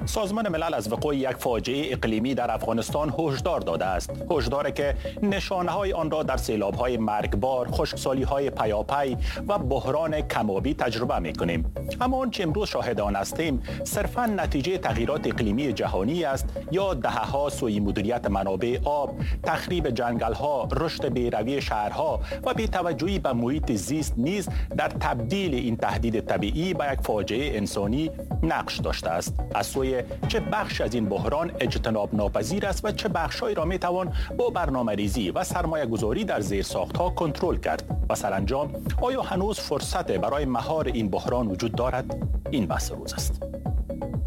سازمان ملل از وقوع یک فاجعه اقلیمی در افغانستان هشدار داده است. هشدار که نشانه‌های آن را در سیلاب‌های مرگبار، خشکسالی‌های پیاپی و بحران کم‌آبی تجربه می‌کنیم. اما آنچه امروز شاهد آن هستیم صرفاً نتیجه تغییرات اقلیمی جهانی است یا دهه‌ها سوء مدیریت منابع آب، تخریب جنگل‌ها، رشد بی‌روی شهرها و بی‌توجهی به محیط زیست نیز در تبدیل این تهدید طبیعی به یک فاجعه انسانی نقش داشته است. از سوی چه بخش از این بحران اجتناب ناپذیر است و چه بخش‌هایی را می‌توان با برنامه‌ریزی و سرمایه‌گذاری در زیرساخت‌ها کنترل کرد و سرانجام آیا هنوز فرصت برای مهار این بحران وجود دارد؟ این بحث روز است.